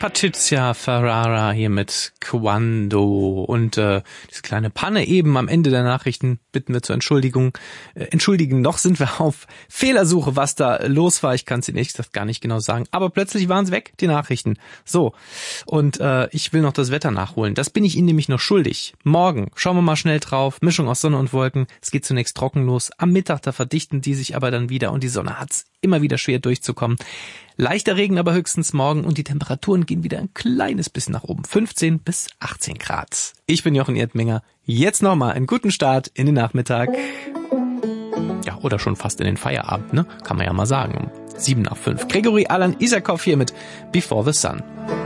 Patricia Ferrara hier mit Quando und diese kleine Panne eben am Ende der Nachrichten bitten wir zur Entschuldigen. Noch sind wir auf Fehlersuche, was da los war. Ich kann es Ihnen ehrlich gesagt gar nicht genau sagen. Aber plötzlich waren sie weg, die Nachrichten. So, und ich will noch das Wetter nachholen. Das bin ich Ihnen nämlich noch schuldig. Morgen, schauen wir mal schnell drauf. Mischung aus Sonne und Wolken. Es geht zunächst trocken los. Am Mittag, da verdichten die sich aber dann wieder und die Sonne hat's immer wieder schwer durchzukommen. Leichter Regen aber höchstens morgen und die Temperaturen gehen wieder ein kleines bisschen nach oben. 15 bis 18 Grad. Ich bin Jochen Erdminger. Jetzt nochmal einen guten Start in den Nachmittag. Ja, oder schon fast in den Feierabend, ne? Kann man ja mal sagen. Um 7 nach 5. Gregory Alan Isakov hier mit Before the Sun.